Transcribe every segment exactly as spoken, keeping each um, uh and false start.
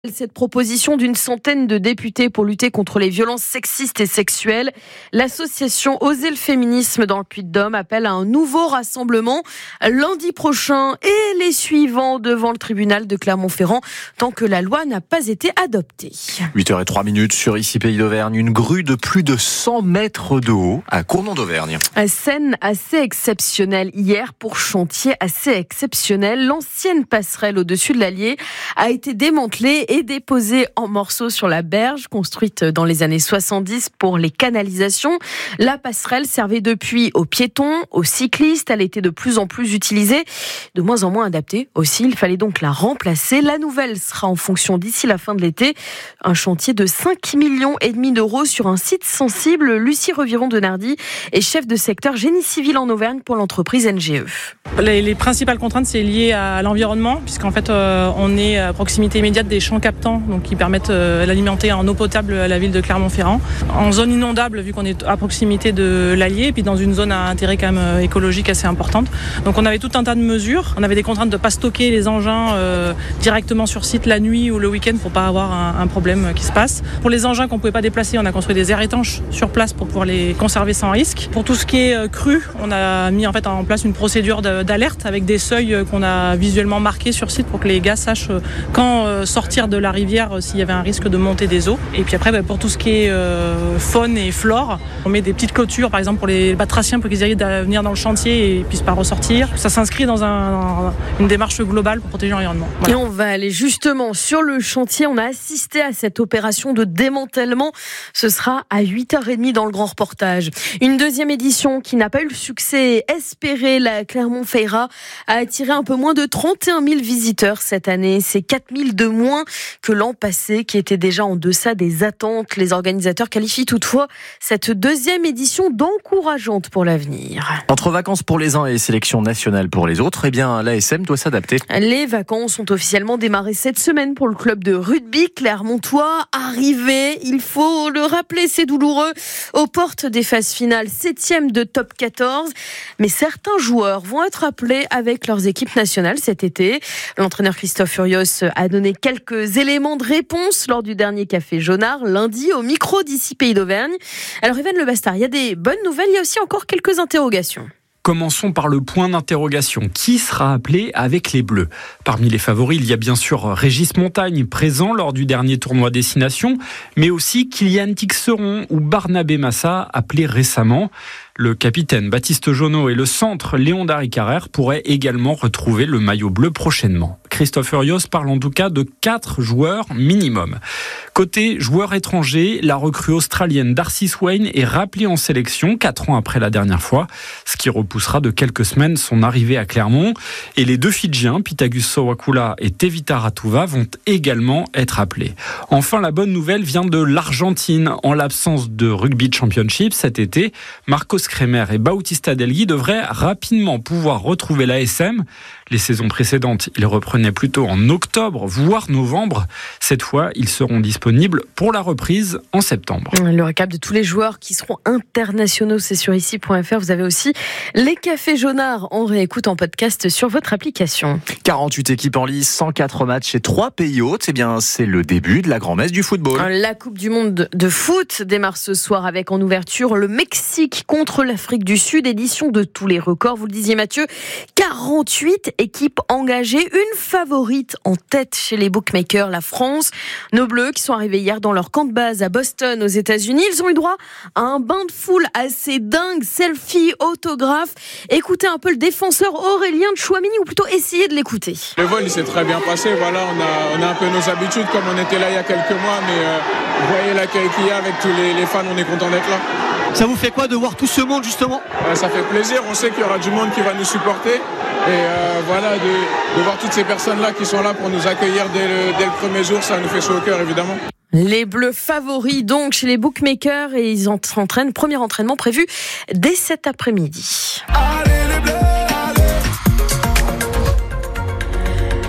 Cette proposition d'une centaine de députés pour lutter contre les violences sexistes et sexuelles. L'association Oser le féminisme dans le Puy-de-Dôme appelle à un nouveau rassemblement lundi prochain et les suivants devant le tribunal de Clermont-Ferrand tant que la loi n'a pas été adoptée. huit heures zéro trois sur Ici Pays d'Auvergne, une grue de plus de cent mètres de haut à Cournon d'Auvergne. Scène assez exceptionnelle hier pour chantier assez exceptionnel. L'ancienne passerelle au-dessus de l'Allier a été démantelée et déposée en morceaux sur la berge, construite dans les années soixante-dix pour les canalisations. La passerelle servait depuis aux piétons, aux cyclistes. Elle était de plus en plus utilisée, de moins en moins adaptée aussi. Il fallait donc la remplacer. La nouvelle sera en fonction d'ici la fin de l'été. Un chantier de cinq millions et demi d'euros sur un site sensible. Lucie Reviron de Nardy est chef de secteur génie civil en Auvergne pour l'entreprise N G E. Les, les principales contraintes, c'est lié à l'environnement, puisqu'en fait, euh, on est à proximité immédiate des champs captants, donc qui permettent euh, d'alimenter en eau potable la ville de Clermont-Ferrand. En zone inondable, vu qu'on est à proximité de l'Allier, et puis dans une zone à intérêt quand même écologique assez importante. Donc on avait tout un tas de mesures. On avait des contraintes de ne pas stocker les engins euh, directement sur site la nuit ou le week-end pour pas avoir un, un problème qui se passe. Pour les engins qu'on ne pouvait pas déplacer, on a construit des aires étanches sur place pour pouvoir les conserver sans risque. Pour tout ce qui est euh, cru, on a mis en fait en place une procédure de, d'alerte avec des seuils qu'on a visuellement marqués sur site pour que les gars sachent quand euh, sortir de la rivière euh, s'il y avait un risque de montée des eaux. Et puis après, bah, pour tout ce qui est euh, faune et flore, on met des petites clôtures, par exemple pour les batraciens, pour qu'ils arrivent à venir dans le chantier et puissent pas ressortir. Ça s'inscrit dans un, une démarche globale pour protéger l'environnement. Voilà. Et on va aller justement sur le chantier. On a assisté à cette opération de démantèlement. Ce sera à huit heures trente dans le grand reportage. Une deuxième édition qui n'a pas eu le succès espéré. La Clermont-Ferrand a attiré un peu moins de trente et un mille visiteurs cette année. C'est quatre mille de moins que l'an passé, qui était déjà en deçà des attentes. Les organisateurs qualifient toutefois cette deuxième édition d'encourageante pour l'avenir. Entre vacances pour les uns et sélection nationale pour les autres, eh bien l'A S M doit s'adapter. Les vacances ont officiellement démarré cette semaine pour le club de rugby clermontois. Arrivé, il faut le rappeler, c'est douloureux, aux portes des phases finales, septième de top quatorze. Mais certains joueurs vont être appelés avec leurs équipes nationales cet été. L'entraîneur Christophe Furios a donné quelques éléments de réponse lors du dernier Café Jaunard, lundi, au micro d'Ici Pays d'Auvergne. Alors Evan Le Bastard, il y a des bonnes nouvelles, il y a aussi encore quelques interrogations. Commençons par le point d'interrogation. Qui sera appelé avec les Bleus ? Parmi les favoris, il y a bien sûr Régis Montagne, présent lors du dernier tournoi Destination, mais aussi Kylian Tixeron ou Barnabé Massa, appelé récemment. Le capitaine Baptiste Jonot et le centre Léon Darry-Carrère pourraient également retrouver le maillot bleu prochainement. Christophe Furios parle en tout cas de quatre joueurs minimum. Côté joueurs étrangers, la recrue australienne Darcy Swain est rappelée en sélection quatre ans après la dernière fois, ce qui repoussera de quelques semaines son arrivée à Clermont. Et les deux Fidjiens, Pitagus Sowakula et Tevita Ratuva, vont également être appelés. Enfin, la bonne nouvelle vient de l'Argentine. En l'absence de Rugby Championship cet été, Marcos Kremer et Bautista Delgui devraient rapidement pouvoir retrouver l'A S M. Les saisons précédentes, ils reprenaient plutôt en octobre, voire novembre. Cette fois, ils seront disponibles pour la reprise en septembre. Le récap de tous les joueurs qui seront internationaux, c'est sur ici point f r. Vous avez aussi les Cafés Jaunards en réécoute en podcast sur votre application. quarante-huit équipes en lice, cent quatre matchs et trois pays hôtes. Eh bien, c'est le début de la grand-messe du football. La Coupe du Monde de foot démarre ce soir avec en ouverture le Mexique contre l'Afrique du Sud, édition de tous les records. Vous le disiez Mathieu, quarante-huit équipes engagées, une favorite en tête chez les bookmakers, la France. Nos Bleus qui sont arrivés hier dans leur camp de base à Boston aux États-Unis, ils ont eu droit à un bain de foule assez dingue, selfie, autographe. Écoutez un peu le défenseur Aurélien Tchouameni, ou plutôt essayez de l'écouter. Le vol il s'est très bien passé, voilà, on a, on a un peu nos habitudes comme on était là il y a quelques mois, mais euh, vous voyez l'accueil qu'il y a avec tous les, les fans, on est content d'être là. Ça vous fait quoi de voir tout ce monde justement ? euh, Ça fait plaisir, on sait qu'il y aura du monde qui va nous supporter et euh, voilà, de, de voir toutes ces personnes-là qui sont là pour nous accueillir dès le, dès le premier jour, ça nous fait chaud au cœur évidemment. Les Bleus favoris donc chez les bookmakers et ils entraînent, premier entraînement prévu dès cet après-midi. Allez les Bleus, allez.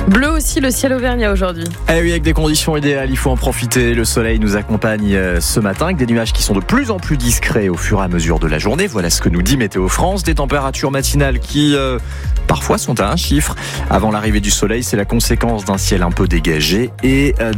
Bleu aussi le ciel auvergnat aujourd'hui. Eh oui, avec des conditions idéales, il faut en profiter. Le soleil nous accompagne ce matin avec des nuages qui sont de plus en plus discrets au fur et à mesure de la journée. Voilà ce que nous dit Météo France. Des températures matinales qui euh, parfois sont à un chiffre. Avant l'arrivée du soleil, c'est la conséquence d'un ciel un peu dégagé et euh,